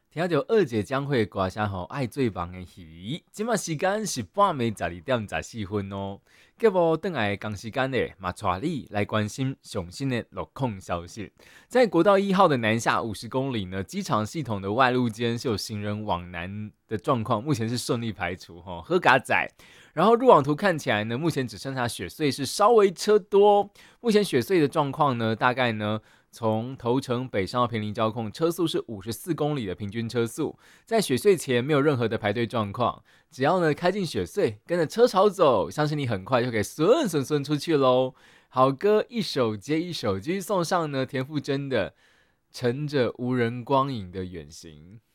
听到二姐将会歌声吼，爱最棒的鱼。今麦时间是半暝12:14哦。节目等来同时间呢，嘛带你来关心最新的路况消息。在国道1号的南下50公里呢，机场系统的外路间是有行人往南的状况，目前是顺利排除吼，喝嘎仔。然后路网图看起来呢，目前只剩下雪隧是稍微车多。目前雪隧的状况呢，大概呢。从头城北上到平林交控，车速是54公里的平均车速，在雪隧前没有任何的排队状况，只要呢开进雪隧，跟着车潮走，相信你很快就可以顺出去喽。好歌一首接一首，继续送上呢田馥甄的《乘着无人光影的远行》。